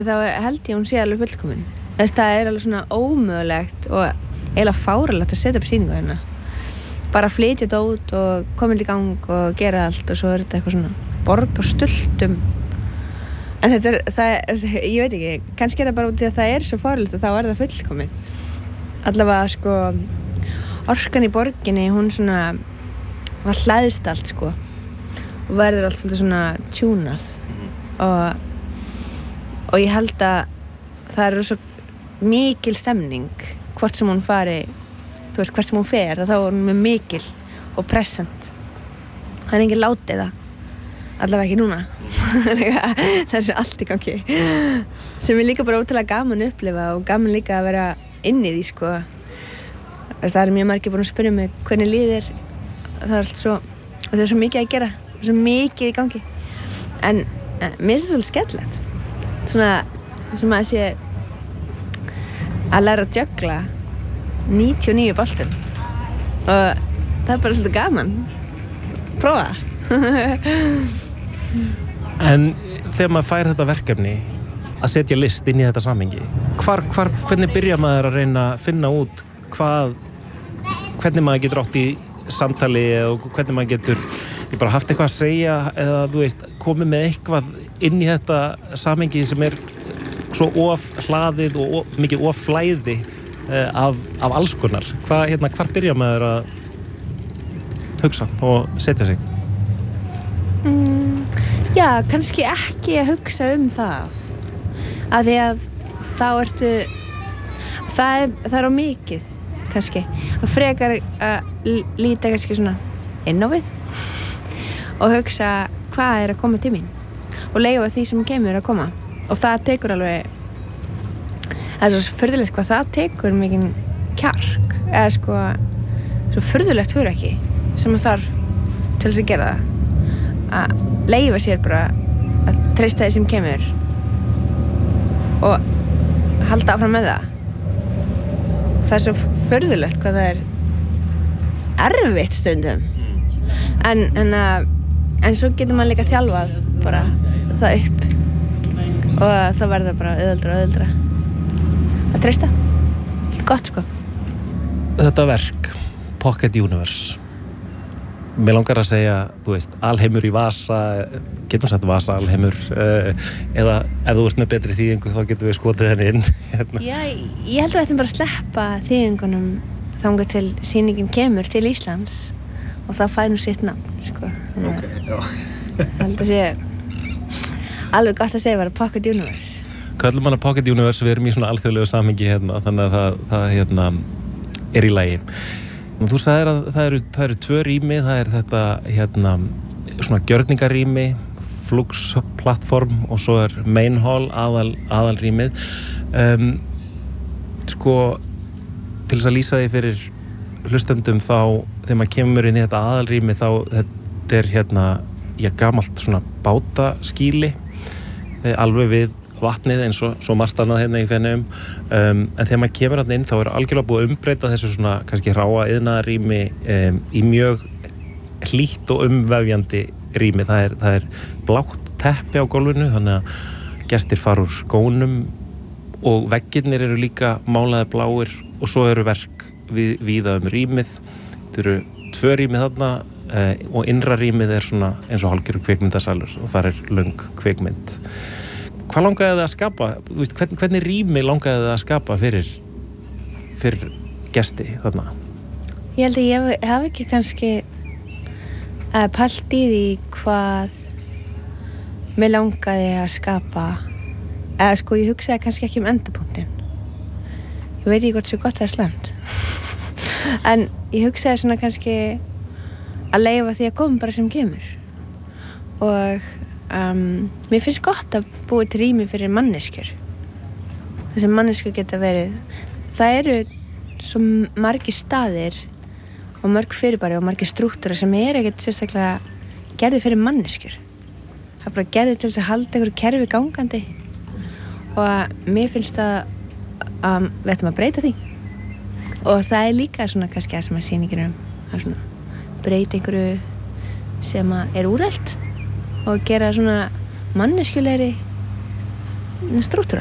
þá held ég hún sé alveg fullkomin. Það alveg svona ómögulegt og eiginlega fáránlegt að setja upp sýningu hérna. Bara flytja þetta út og koma í gang og gera allt og svo þetta eitthvað svona borg á stultum. En ég veit ekki, kannski þetta bara út í að það svo fáránlegt og þá það fullkomin. Allavega sko, orkan í borginni, hún svona, það hlæðist allt sko og verður allt svolítið svona tjúnað og ég held að það svo mikil stemning hvort sem hún fari, þú veist, hvert sem hún fer þá hún með mikil og present. Það engin látið það, allavega ekki núna. Það svo allt í gangi sem líka bara ótrúlega gaman að upplifa og gaman líka að vera inn í því sko. Það mjög margir búin að spyrja mig hvernig líður, það allt svo og það svo mikið að gera, svo mikið í gangi en mér það svolítið skemmtilegt svona sem að sé að læra að jöggla 99 boltum og það bara svolítið gaman prófa. En þegar maður fær þetta verkefni að setja list inn í þetta samhengi, hvernig byrja maður að reyna að finna út hvernig maður getur átt í samtali og hvernig maður getur bara haft eitthvað að segja eða þú veist, komið með eitthvað inn í þetta samhengi sem svo ofhlaðið og mikið offlæði af alls konar. Hvar byrja maður að hugsa og setja sig? Já, kannski ekki að hugsa það af því að þá ertu það á mikið kannski að frekar að líta kannski svona inn á við og hugsa hvað að koma til mín og leyfa því sem kemur að koma og það tekur alveg það svo furðulegt hvað það tekur mikinn kjark eða sko svo furðulegt hugrekki sem þarf til þess að gera það að leyfa sér bara að treysta því sem kemur og halda áfram með það svo furðulegt hvað það erfitt stundum en svo getur maður líka þjálfað bara það upp og það verður bara auðveldra að treysta gott sko. Þetta verk Pocket Universe, mér langar að segja, þú veist, alheimur í vasa, getum sagt vasa alheimur eða ef þú ert með betri þýðingu þá getum við skotið henni inn hérna. Já, ég held að við ættum bara að sleppa þýðingunum þangað til sýningin kemur til Íslands og það fær sitt nafn sko. Okay, já. Ég held að sé alveg gott að segja bara Pocket Universe. Köllum hana Pocket Universe, við erum í svona alþjóðlegu samhengi hérna, þannig að það hérna í lagi. Þú sagðir að það eru tvö rými, það þetta hérna svona gjörningarými, Flux-plattform og svo Main Hall, aðalrýmið. Sko, til þess að lýsa því fyrir hlustendum þá, þegar maður kemur inn í þetta aðalrými þá þetta hérna, gamalt svona bátaskýli, alveg við vatnið eins og svo margt annað hérna í Feneyjum en þegar maður kemur hérna inn þá algjörlega búið að umbreyta þessu svona kannski hráa iðnaðarrými í mjög hlýtt og umvefjandi rými. Það er blátt teppi á gólfinu þannig að gestir fara úr skónum og veggirnir eru líka málaðir bláir og svo eru verk víða rýmið. Það eru tvö rými þarna og innra rýmið svona eins og hálfgerður kvikmyndasalur og þar löng kvikmynd. Hvað langaði þið að skapa? Hvernig rými langaði þið að skapa fyrir gesti þarna? Ég held að ég hafi ekki kannski pælt í því hvað mér langaði að skapa eða sko ég hugsaði kannski ekki endapunktin. Ég veit ekki hvort svo gott það slæmt en ég hugsaði svona kannski að leyfa því að koma bara sem kemur og mér finnst gott að búa til rými fyrir manneskjur. Þessi manneskjur geta verið. Það eru svo margir staðir og mörg fyrirbæri og margir strúktúrar sem ekkert sérstaklega gerðir fyrir manneskjur. Það er bara gerðir til þess að halda einhverju kerfi gangandi og mér finnst að við ættum að breyta því. Og það er líka svona kannski það sem að sýningin að svona breyta einhverju sem er úrelt og gera svona manneskjulegri struktúra.